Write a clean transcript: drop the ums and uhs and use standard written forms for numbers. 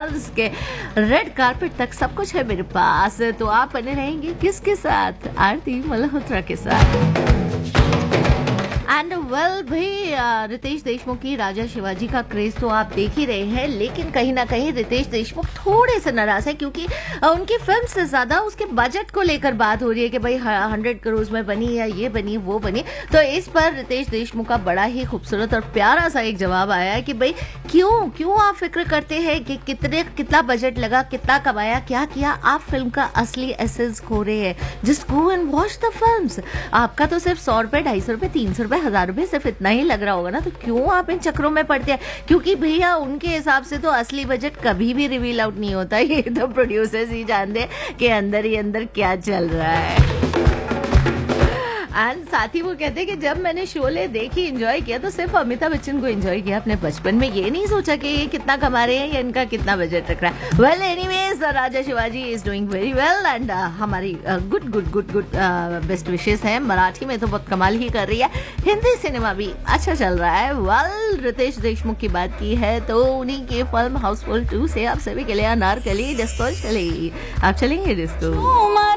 Promotions के red carpet तक सब कुछ है मेरे पास। तो आप बने रहेंगे किसके साथ? आरती मल्होत्रा के साथ। एंड वेल भाई, रितेश देशमुख की राजा शिवाजी का क्रेज तो आप देख ही रहे हैं, लेकिन कहीं ना कहीं रितेश देशमुख थोड़े से नाराज है क्योंकि उनकी फिल्म से ज्यादा उसके बजट को लेकर बात हो रही है कि भाई 100 करोड़ में बनी या ये बनी वो बनी। तो इस पर रितेश देशमुख का बड़ा ही खूबसूरत और प्यारा सा एक जवाब आया है कि भाई क्यों आप फिक्र करते हैं कि कितना बजट लगा, कितना कमाया, क्या किया? आप फिल्म का असली एसेंस खो रहे हैं। Just go and watch the films. आपका तो सिर्फ 100 रुपए, 250 रुपए, 300 रुपए, 1000 रुपए सिर्फ इतना ही लग रहा होगा ना, तो क्यों आप इन चक्रों में पड़ते हैं? क्योंकि भैया उनके हिसाब से तो असली बजट कभी भी रिवील आउट नहीं होता। ये तो प्रोड्यूसर्स ही जानते हैं कि अंदर ही अंदर क्या चल रहा है। एंड साथ ही वो कहते हैं कि जब मैंने शोले देखी, एंजॉय किया, तो सिर्फ अमिताभ बच्चन को एंजॉय किया अपने बचपन में। ये नहीं सोचा कि ये कितना कमा रहे हैं या इनका कितना बजट रख रहा है। Well anyways, Raja Shivaji is doing very well and हमारी गुड बेस्ट विशेष हैं। मराठी में तो बहुत कमाल ही कर रही है, हिंदी सिनेमा भी अच्छा चल रहा है। वेल, रितेश देशमुख की बात की है तो उन्हीं की फिल्म हाउसफुल 2 से आप सभी के लिए अनारकली डिस्को चलेगी। आप चलेंगे डिस्को?